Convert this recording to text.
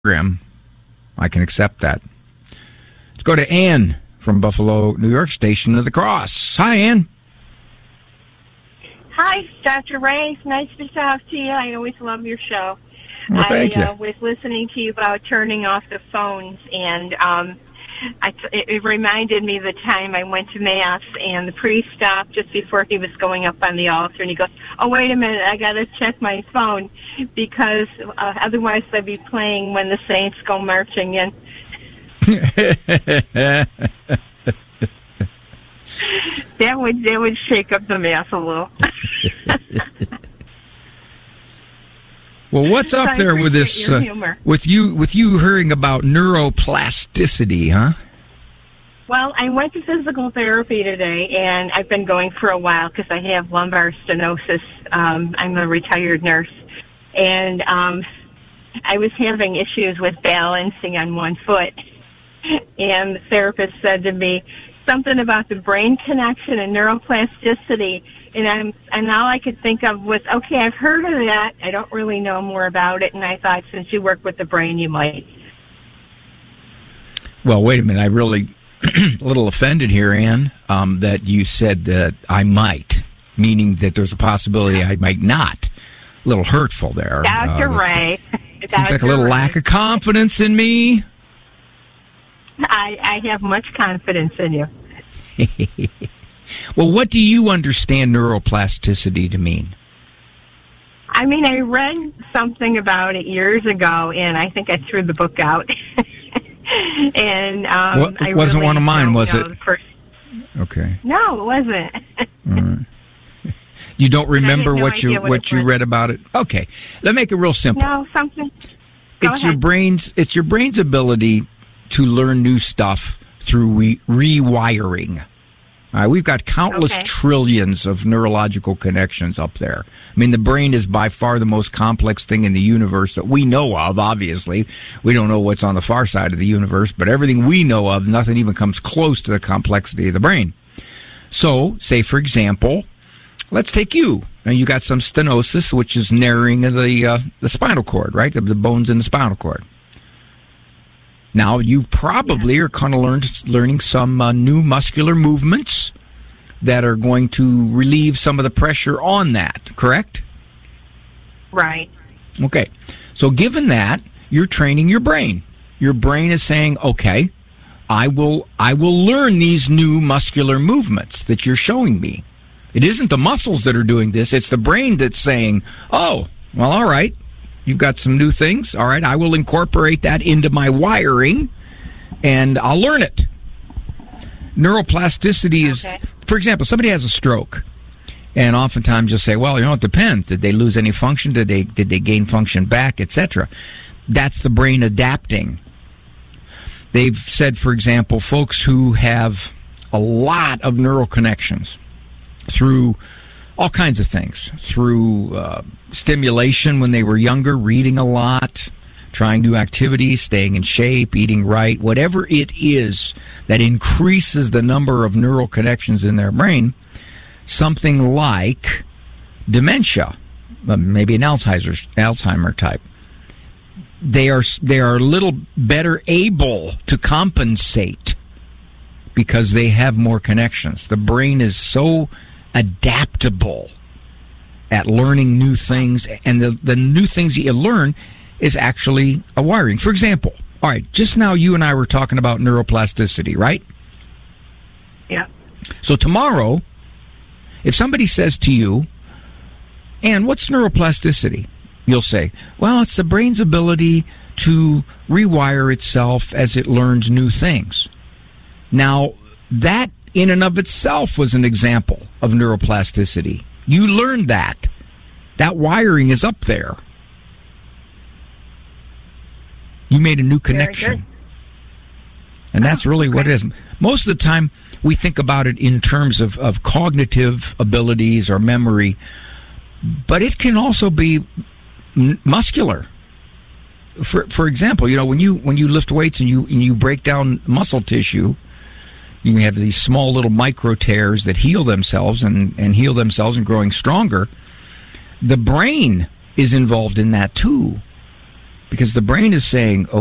program, I can accept that. Let's go to Ann from Buffalo, New York, Station of the Cross. Hi, Ann. Hi, Dr. Ray. It's nice to talk to you. I always love your show. Well, thank you. I was listening to you about turning off the phones, and it reminded me of the time I went to Mass, and the priest stopped just before he was going up on the altar, and he goes, "Oh, wait a minute, I got to check my phone, because otherwise I'd be playing When the Saints Go Marching In." That would shake up the Mass a little. Well, what's up there with this? With you hearing about neuroplasticity, huh? Well, I went to physical therapy today, and I've been going for a while because I have lumbar stenosis. I'm a retired nurse, and I was having issues with balancing on one foot. And the therapist said to me something about the brain connection and neuroplasticity. And all I could think of was, okay, I've heard of that. I don't really know more about it. And I thought, since you work with the brain, you might. Well, wait a minute. I really a little offended here, Ann, that you said that I might, meaning that there's a possibility I might not. A little hurtful there. Dr. Ray. Seems like a little lack of confidence in me. I have much confidence in you. Well, what do you understand neuroplasticity to mean? I mean, I read something about it years ago, and I think I threw the book out. And it wasn't really one of mine, was it? Okay. No, it wasn't. All right. You don't remember what you read about it? Okay. Let's make it real simple. No, something. It's your brain's ability to learn new stuff through rewiring. We've got countless trillions of neurological connections up there. I mean, the brain is by far the most complex thing in the universe that we know of, obviously. We don't know what's on the far side of the universe, but everything we know of, nothing even comes close to the complexity of the brain. So, say, for example, let's take you. Now, you got some stenosis, which is narrowing of the spinal cord, right? The bones in the spinal cord. Now, you probably are kind of learning some new muscular movements that are going to relieve some of the pressure on that, correct? Right. Okay. So given that, you're training your brain. Your brain is saying, okay, I will learn these new muscular movements that you're showing me. It isn't the muscles that are doing this. It's the brain that's saying, oh, well, all right. You've got some new things. All right, I will incorporate that into my wiring, and I'll learn it. Neuroplasticity is, for example, somebody has a stroke, and oftentimes you'll say, well, it depends. Did they lose any function? Did they gain function back, etc.? That's the brain adapting. They've said, for example, folks who have a lot of neural connections through all kinds of things, through stimulation when they were younger, reading a lot, trying new activities, staying in shape, eating right, whatever it is that increases the number of neural connections in their brain, something like dementia, maybe an Alzheimer type. They are a little better able to compensate because they have more connections. The brain is so adaptable at learning new things, and the new things that you learn is actually a wiring. For example, all right, just now you and I were talking about neuroplasticity, right? Yeah. So tomorrow, if somebody says to you, Ann, what's neuroplasticity? You'll say, well, it's the brain's ability to rewire itself as it learns new things. Now, that in and of itself was an example of neuroplasticity. You learned that. That wiring is up there. You made a new connection. And that's really what it is. Most of the time, we think about it in terms of cognitive abilities or memory, but it can also be muscular. For example, when you lift weights and you break down muscle tissue, you have these small little micro tears that heal themselves and heal themselves and growing stronger. The brain is involved in that too. because the brain is saying,